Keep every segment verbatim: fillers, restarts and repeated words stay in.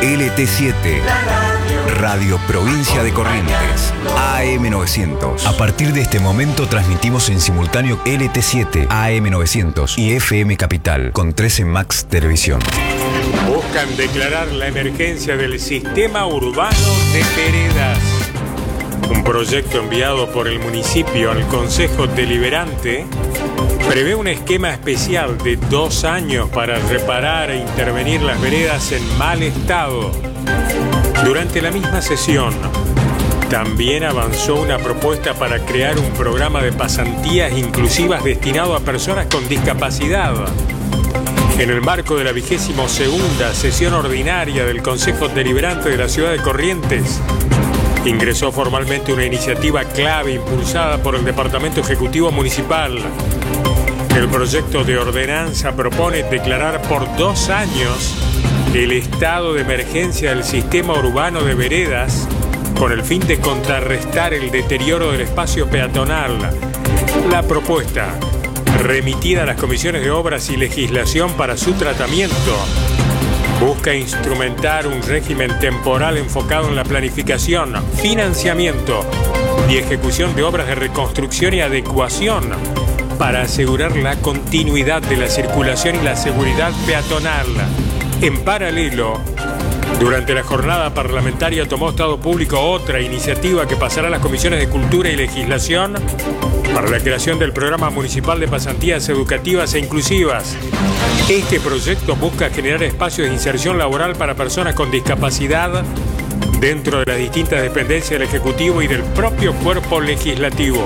L T siete, Radio Provincia de Corrientes, A M novecientos. A partir de este momento transmitimos en simultáneo L T siete, A M novecientos y F M Capital con trece Max Televisión. Buscan declarar la emergencia del sistema urbano de veredas. Un proyecto enviado por el municipio al Consejo Deliberante prevé un esquema especial de dos años para reparar e intervenir las veredas en mal estado. Durante la misma sesión, también avanzó una propuesta para crear un programa de pasantías inclusivas destinado a personas con discapacidad. En el marco de la vigésimo segunda sesión ordinaria del Consejo Deliberante de la Ciudad de Corrientes, ingresó formalmente una iniciativa clave impulsada por el Departamento Ejecutivo Municipal. El proyecto de ordenanza propone declarar por dos años el estado de emergencia del sistema urbano de veredas con el fin de contrarrestar el deterioro del espacio peatonal. La propuesta, remitida a las comisiones de Obras y Legislación para su tratamiento, busca instrumentar un régimen temporal enfocado en la planificación, financiamiento y ejecución de obras de reconstrucción y adecuación para asegurar la continuidad de la circulación y la seguridad peatonal. En paralelo, durante la jornada parlamentaria tomó Estado Público otra iniciativa que pasará a las comisiones de Cultura y Legislación para la creación del Programa Municipal de Pasantías Educativas e Inclusivas. Este proyecto busca generar espacios de inserción laboral para personas con discapacidad dentro de las distintas dependencias del Ejecutivo y del propio cuerpo legislativo.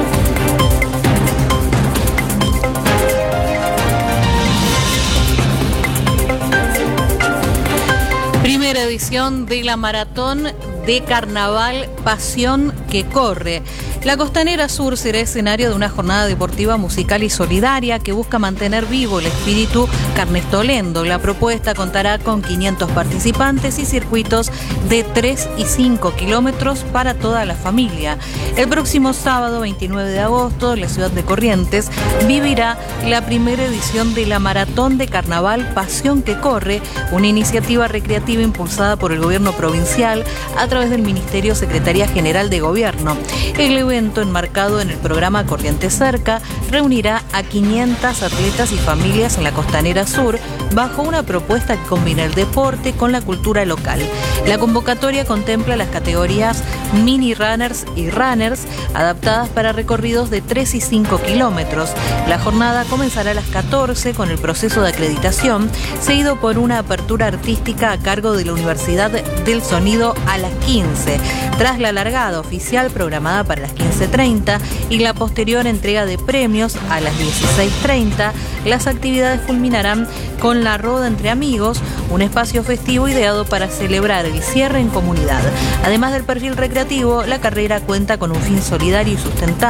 Primera edición de la Maratón de Carnaval Pasión que Corre. La Costanera Sur será escenario de una jornada deportiva, musical y solidaria que busca mantener vivo el espíritu carnestolendo. La propuesta contará con quinientos participantes y circuitos de tres y cinco kilómetros para toda la familia. El próximo sábado, veintinueve de agosto, la ciudad de Corrientes vivirá la primera edición de la Maratón de Carnaval Pasión que Corre, una iniciativa recreativa impulsada por el gobierno provincial a través del Ministerio Secretaría General de Gobierno. El evento, enmarcado en el programa Corrientes Cerca, reunirá a quinientas atletas y familias en la Costanera Sur bajo una propuesta que combina el deporte con la cultura local. La convocatoria contempla las categorías mini runners y runners, adaptadas para recorridos de tres y cinco kilómetros. La jornada comenzará a las catorce con el proceso de acreditación, seguido por una apertura artística a cargo de la Universidad del Sonido a las quince, tras la largada oficial programada para las quince treinta y la posterior entrega de premios a las dieciséis treinta. Las actividades culminarán con la Roda entre Amigos, un espacio festivo ideado para celebrar el cierre en comunidad. Además del perfil recreativo, la carrera cuenta con un fin solidario y sustentable